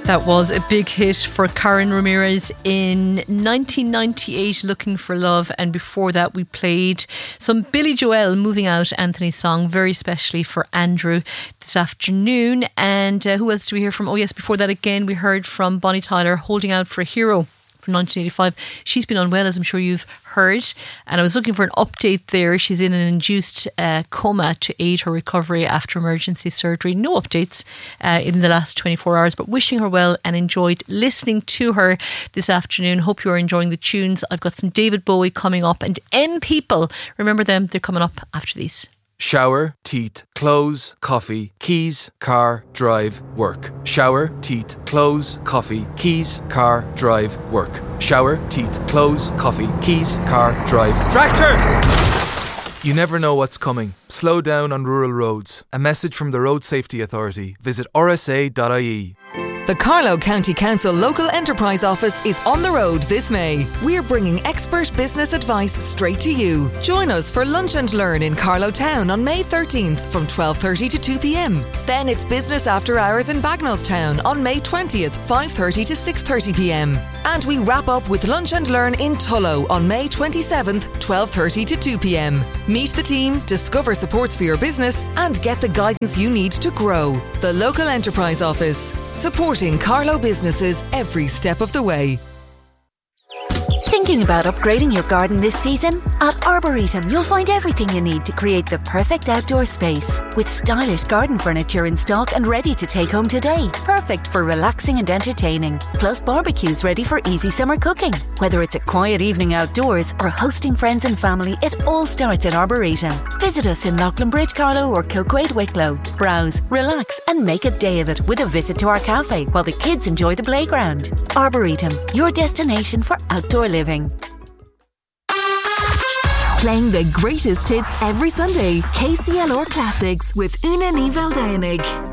That was a big hit for Karen Ramirez in 1998, Looking for Love. And before that, we played some Billy Joel, Moving Out, Anthony's song, very specially for Andrew this afternoon. And who else do we hear from? Oh yes, before that again, we heard from Bonnie Tyler, Holding Out for a Hero, from 1985. She's been unwell, as I'm sure you've heard, and I was looking for an update there. She's in an induced coma to aid her recovery after emergency surgery. No updates in the last 24 hours, but wishing her well and enjoyed listening to her this afternoon. Hope you are enjoying the tunes. I've got some David Bowie coming up, and M People, remember them, they're coming up after these. Shower, teeth, clothes, coffee, keys, car, drive, work. Shower, teeth, clothes, coffee, keys, car, drive, work. Shower, teeth, clothes, coffee, keys, car, drive. Tractor! You never know what's coming. Slow down on rural roads. A message from the Road Safety Authority. Visit rsa.ie. The Carlow County Council Local Enterprise Office is on the road this May. We're bringing expert business advice straight to you. Join us for Lunch and Learn in Carlow Town on May 13th from 12:30 to 2 p.m. Then it's Business After Hours in Bagnallstown on May 20th, 5:30 to 6:30 p.m. And we wrap up with Lunch and Learn in Tullow on May 27th, 12:30 to 2 p.m. Meet the team, discover supports for your business, and get the guidance you need to grow. The Local Enterprise Office, supporting Carlow businesses every step of the way. Thinking about upgrading your garden this season? At Arboretum, you'll find everything you need to create the perfect outdoor space. With stylish garden furniture in stock and ready to take home today. Perfect for relaxing and entertaining. Plus barbecues ready for easy summer cooking. Whether it's a quiet evening outdoors or hosting friends and family, it all starts at Arboretum. Visit us in Loughlin Bridge, Carlow or Kilquade, Wicklow. Browse, relax and make a day of it with a visit to our cafe while the kids enjoy the playground. Arboretum, your destination for outdoor living. Playing the greatest hits every Sunday. KCLR Classics with Una Ní Bhealdánaigh.